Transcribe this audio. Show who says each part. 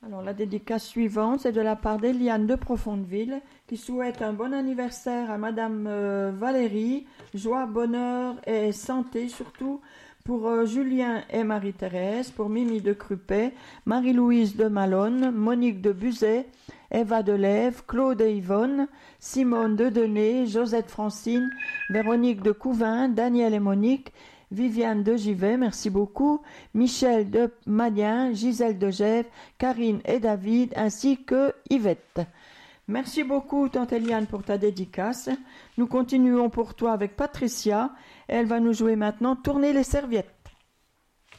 Speaker 1: Alors, la dédicace suivante, c'est de la part d'Eliane de Profondeville, qui souhaite un bon anniversaire à Madame Valérie, joie, bonheur et santé surtout, pour Julien et Marie-Thérèse, pour Mimi de Crupet, Marie-Louise de Malone, Monique de Buzet, Eva de Lève, Claude et Yvonne, Simone de Denay, Josette Francine, Véronique de Couvin, Daniel et Monique, Viviane de Givet, merci beaucoup, Michel de Madien, Gisèle de Gève, Karine et David, ainsi que Yvette. Merci beaucoup, Tante Eliane, pour ta dédicace. Nous continuons pour toi avec Patricia. Elle va nous jouer maintenant Tourner les serviettes.